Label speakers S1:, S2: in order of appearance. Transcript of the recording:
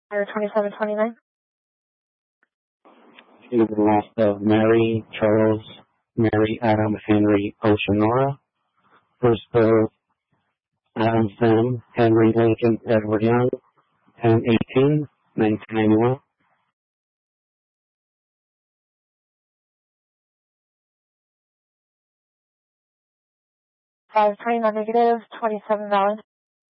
S1: Fire 2729.
S2: To the loss of Mary, Charles, Mary, Adam, Henry, Oceanora. First of Adam, Sam, Henry, Lincoln, Edward Young, 10/18, 1991.
S1: 529 negative, 27 valid.